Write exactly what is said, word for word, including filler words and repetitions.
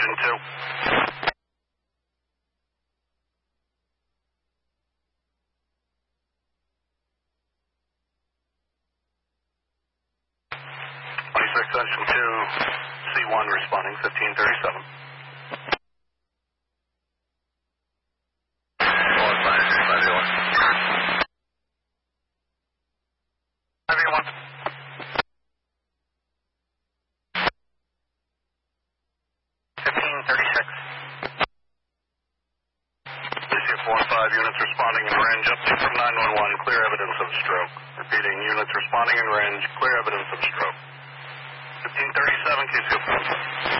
engine two. twenty-six engine two, C one responding, fifteen thirty-seven. four and five units responding in range. Update from nine one one. Clear evidence of stroke. Repeating, units responding in range. Clear evidence of stroke. fifteen thirty-seven, K C O.